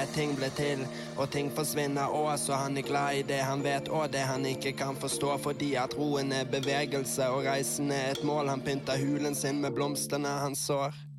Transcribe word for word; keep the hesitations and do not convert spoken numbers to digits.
ting ble til, og ting forsvinner også. Han er glad i det han vet og det han ikke kan forstå, fordi at roen er bevegelse og reisen er et mål. Han pynter hulen sin med blomsterne han sår.